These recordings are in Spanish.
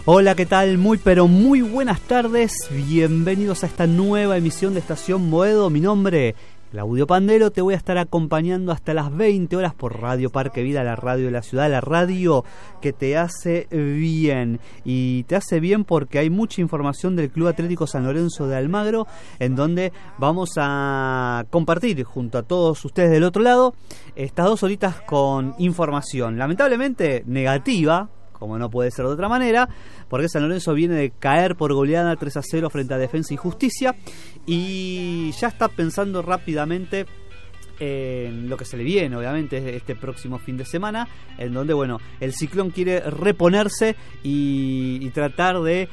Hola, ¿qué tal? Muy pero muy buenas tardes. Bienvenidos a esta nueva emisión de Estación Boedo. Mi nombre, Claudio Pandelo. Te voy a estar acompañando hasta las 20 horas por Radio Parque Vida, la radio de la ciudad, la radio que te hace bien. Y te hace bien porque hay mucha información del Club Atlético San Lorenzo de Almagro, en donde vamos a compartir junto a todos ustedes del otro lado estas 2 horitas con información, lamentablemente negativa, como no puede ser de otra manera, porque San Lorenzo viene de caer por goleada 3-0 frente a Defensa y Justicia y ya está pensando rápidamente en lo que se le viene, obviamente, este próximo fin de semana, en donde, bueno, el Ciclón quiere reponerse y tratar de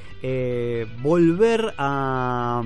volver a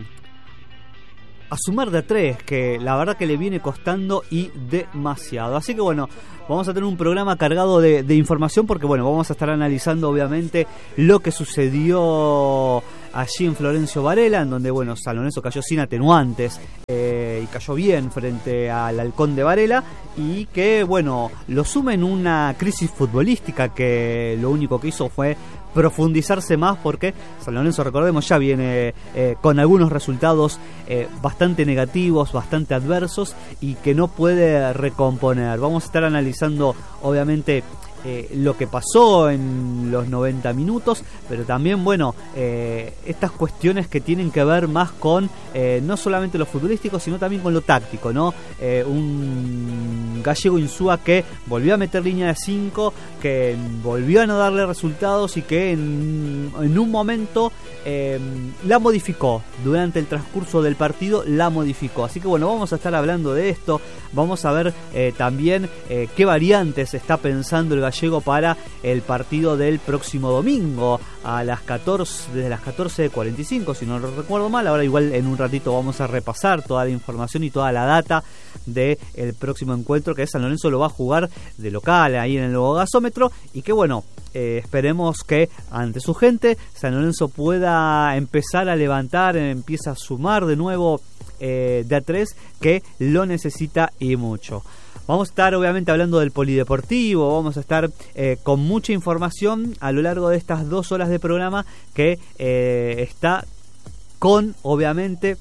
sumar de a 3, que la verdad que le viene costando y demasiado. Así que bueno, vamos a tener un programa cargado de información porque bueno, vamos a estar analizando obviamente lo que sucedió allí en Florencio Varela, en donde bueno, San Lorenzo cayó sin atenuantes y cayó bien frente al Halcón de Varela, y que bueno, lo suma en una crisis futbolística que lo único que hizo fue profundizarse más, porque San Lorenzo, recordemos, ya viene con algunos resultados bastante negativos, bastante adversos, y que no puede recomponer. Vamos a estar analizando obviamente lo que pasó en los 90 minutos, pero también bueno, estas cuestiones que tienen que ver más con no solamente lo futbolístico, sino también con lo táctico, ¿no? Un Gallego Insúa que volvió a meter línea de 5, que volvió a no darle resultados y que en un momento la modificó durante el transcurso del partido, la modificó. Así que bueno, vamos a estar hablando de esto, vamos a ver también qué variantes está pensando el Gallego para el partido del próximo domingo a las 14, desde las 14:45, si no lo recuerdo mal. Ahora igual en un ratito vamos a repasar toda la información y toda la data del próximo encuentro, que San Lorenzo lo va a jugar de local ahí en el nuevo gasómetro, y que bueno, esperemos que ante su gente San Lorenzo pueda empezar a levantar, empieza a sumar de nuevo de a 3, que lo necesita y mucho. Vamos a estar obviamente hablando del polideportivo, vamos a estar con mucha información a lo largo de estas 2 horas de programa, que está con obviamente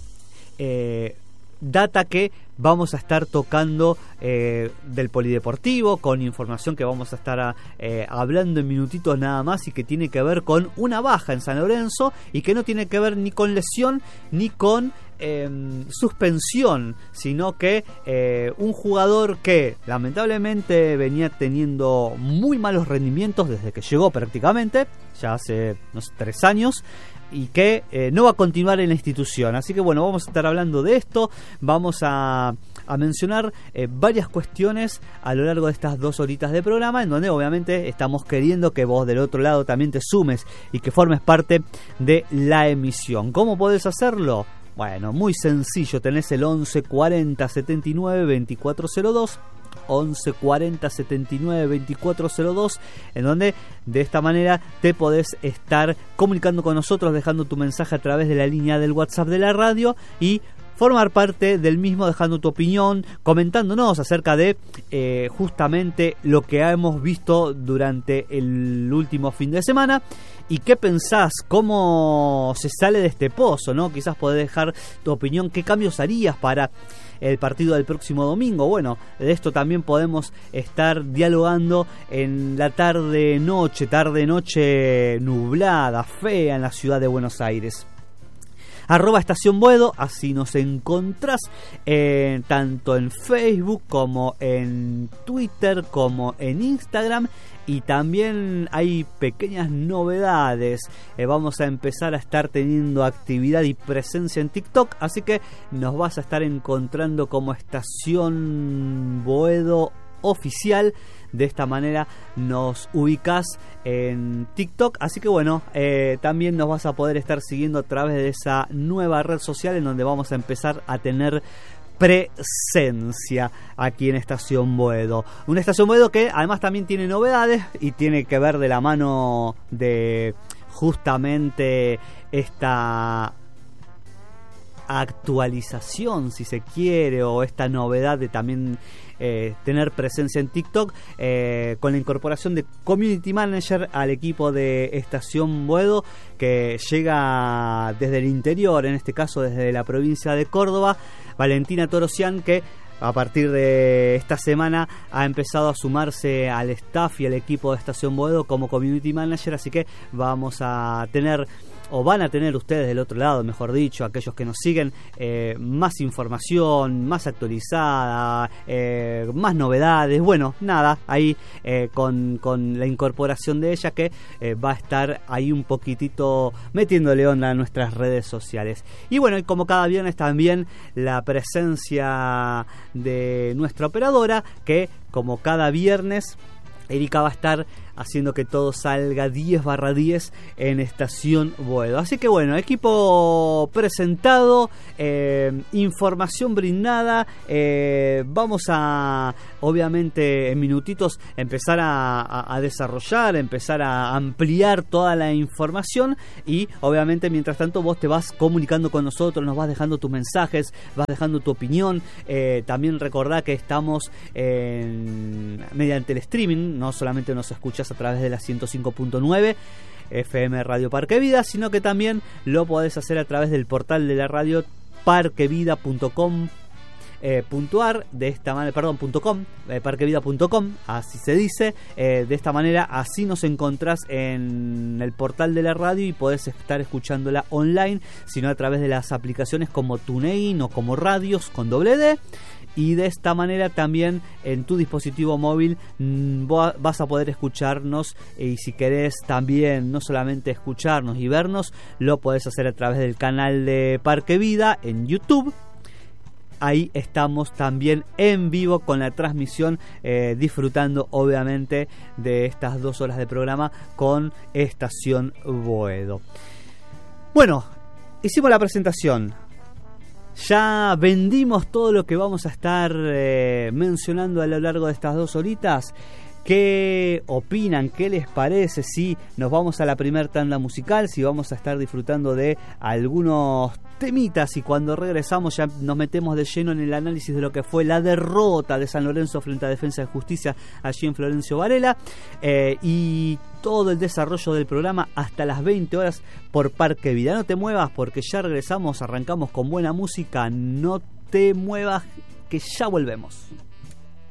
data que vamos a estar tocando del polideportivo, con información que vamos a estar hablando en minutitos nada más, y que tiene que ver con una baja en San Lorenzo, y que no tiene que ver ni con lesión ni con suspensión, sino que un jugador que lamentablemente venía teniendo muy malos rendimientos desde que llegó prácticamente, ya hace 3 años, y que no va a continuar en la institución. Así que bueno, vamos a estar hablando de esto, vamos a mencionar varias cuestiones a lo largo de estas 2 horitas de programa, en donde obviamente estamos queriendo que vos del otro lado también te sumes y que formes parte de la emisión. ¿Cómo podés hacerlo? Bueno, muy sencillo, tenés el 11 40 79 2402, 11 40 79 2402, en donde de esta manera te podés estar comunicando con nosotros, dejando tu mensaje a través de la línea del WhatsApp de la radio y formar parte del mismo, dejando tu opinión, comentándonos acerca de justamente lo que hemos visto durante el último fin de semana. ¿Y qué pensás? ¿Cómo se sale de este pozo, ¿no? Quizás podés dejar tu opinión. ¿Qué cambios harías para el partido del próximo domingo? Bueno, de esto también podemos estar dialogando en la tarde-noche nublada, fea en la ciudad de Buenos Aires. @Estación Boedo, así nos encontrás tanto en Facebook como en Twitter como en Instagram. Y también hay pequeñas novedades, vamos a empezar a estar teniendo actividad y presencia en TikTok, así que nos vas a estar encontrando como Estación Boedo Oficial. De esta manera nos ubicás en TikTok, así que bueno, también nos vas a poder estar siguiendo a través de esa nueva red social, en donde vamos a empezar a tener presencia aquí en Estación Boedo. Una Estación Boedo que además también tiene novedades y tiene que ver de la mano de justamente esta actualización, si se quiere, o esta novedad de también tener presencia en TikTok, con la incorporación de Community Manager al equipo de Estación Boedo, que llega desde el interior, en este caso desde la provincia de Córdoba, Valentina Torosian, que a partir de esta semana ha empezado a sumarse al staff y al equipo de Estación Boedo como Community Manager, así que vamos a tener, o van a tener ustedes del otro lado, mejor dicho, aquellos que nos siguen, más información, más actualizada, más novedades. Bueno, nada, ahí con la incorporación de ella, que va a estar ahí un poquitito metiéndole onda a nuestras redes sociales. Y bueno, y como cada viernes también la presencia de nuestra operadora, que como cada viernes Erika va a estar haciendo que todo salga 10/10 en Estación Boedo. Así que bueno, equipo presentado, información brindada. Vamos a, obviamente, en minutitos empezar a desarrollar, empezar a ampliar toda la información, y obviamente mientras tanto vos te vas comunicando con nosotros, nos vas dejando tus mensajes, vas dejando tu opinión. También recordá que estamos mediante el streaming, no solamente nos escuchás a través de la 105.9 FM Radio Parque Vida, sino que también lo podés hacer a través del portal de la radio parquevida.com. .ar, de esta manera, perdón, .com, parquevida.com, así se dice. De esta manera así nos encontrás en el portal de la radio y podés estar escuchándola online, sino a través de las aplicaciones como TuneIn o como Radios con .d. Y de esta manera también en tu dispositivo móvil vas a poder escucharnos, y si querés también no solamente escucharnos y vernos, lo podés hacer a través del canal de Parque Vida en YouTube. Ahí estamos también en vivo con la transmisión, disfrutando obviamente de estas 2 horas de programa con Estación Boedo. Bueno, hicimos la presentación. Ya vendimos todo lo que vamos a estar mencionando a lo largo de estas 2 horitas. ¿Qué opinan? ¿Qué les parece si nos vamos a la primer tanda musical? Si vamos a estar disfrutando de algunos temitas, y cuando regresamos ya nos metemos de lleno en el análisis de lo que fue la derrota de San Lorenzo frente a Defensa de Justicia allí en Florencio Varela, y todo el desarrollo del programa hasta las 20 horas por Parque Vida. No te muevas, porque ya regresamos, arrancamos con buena música. No te muevas, que ya volvemos.